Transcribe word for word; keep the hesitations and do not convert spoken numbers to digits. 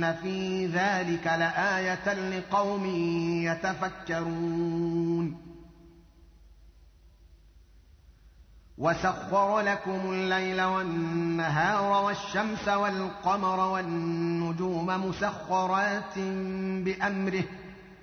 إن في ذلك لآية لقوم يتفكرون وسخر لكم الليل والنهار والشمس والقمر والنجوم مسخرات بأمره